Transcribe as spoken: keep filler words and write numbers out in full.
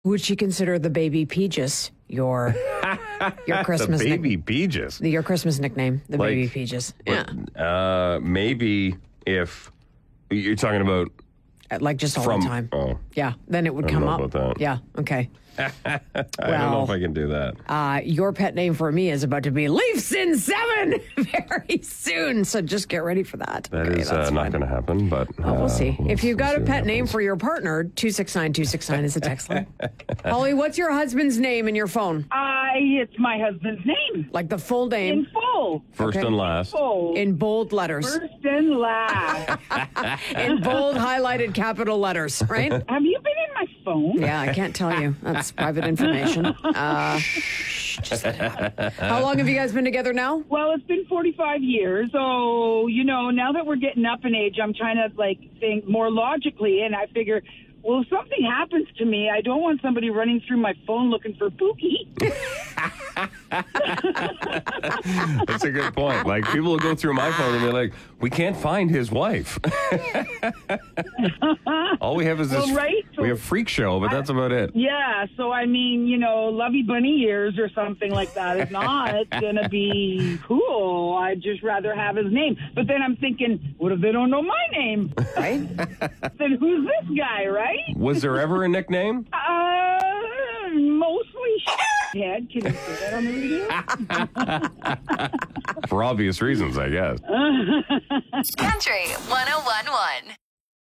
Would she consider the baby Peaches your your Christmas the baby nick- Peaches? your Christmas nickname? The Like, baby Peaches. Yeah. Uh, maybe if you're talking about Uh, Like just all from. the time. Oh, Yeah. Then it would I don't come know up. about that. Yeah. Okay. I don't know if I can do that. Uh, your pet name for me is about to be Leafs in seven very soon. So just get ready for that. That Okay, is that's uh, not fine. going to happen, but Oh, we'll uh, see. we'll- If you've we'll got see a what pet name happens. for your partner, two six nine two six nine is a text line. Holly, what's your husband's name in your phone? I, it's my husband's name. Like the full In name full. First Okay. and last. Full. in bold letters, First and last. in bold highlighted capital letters, right? Have you been in my phone? Yeah, I can't tell you. That's private information. Uh, shh, just let it out. How long have you guys been together now? Well, it's been forty-five years. So, you know, now that we're getting up in age, I'm trying to, like, think more logically. And I figure, well, if something happens to me, I don't want somebody running through my phone looking for Pookie. That's a good point. Like, people will go through my phone and be like, we can't find his wife. All we have is this. Well, right? We have Freak Show, but that's about it. Yeah, so I mean, you know, Lovey Bunny ears or something like that is not going to be cool. I'd just rather have his name. But then I'm thinking, what if they don't know my name? Right? Then who's this guy, right? Was there ever a nickname? Uh, mostly head. Can you say that on the radio? For obvious reasons, I guess. Country one oh one one.